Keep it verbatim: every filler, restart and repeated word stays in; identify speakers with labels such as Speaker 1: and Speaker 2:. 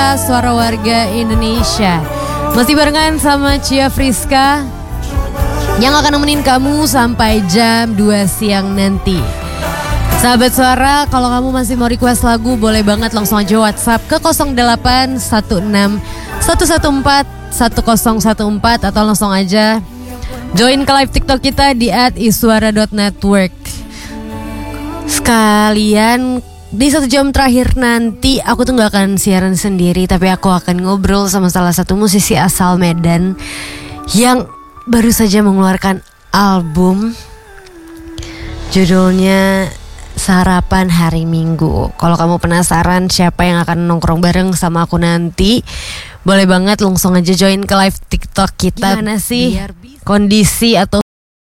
Speaker 1: Suara, suara warga Indonesia. Masih barengan sama Cia Friska yang akan nemenin kamu sampai jam dua siang nanti. Sahabat Suara, kalau kamu masih mau request lagu, boleh banget langsung aja WhatsApp ke nol delapan satu enam satu satu empat satu nol satu empat atau langsung aja join ke live TikTok kita di at iswara dot network. Sekalian di satu jam terakhir nanti aku tuh gak akan siaran sendiri, tapi aku akan ngobrol sama salah satu musisi asal Medan yang baru saja mengeluarkan album. Judulnya Sarapan Hari Minggu. Kalau kamu penasaran siapa yang akan nongkrong bareng sama aku nanti, boleh banget langsung aja join ke live TikTok kita. Gimana sih kondisi atau